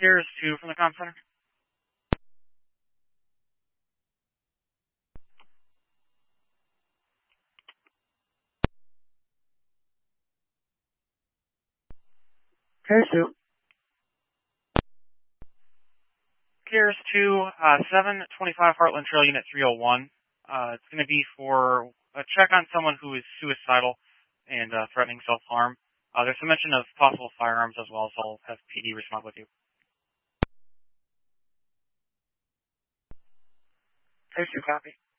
Here's 2 from the comm center. Here's 2. Here's 2, 725 Heartland Trail, Unit 301. It's going to be for a check on someone who is suicidal and threatening self-harm. There's some mention of possible firearms as well, so I'll have PD respond with you. Here's 2, copy.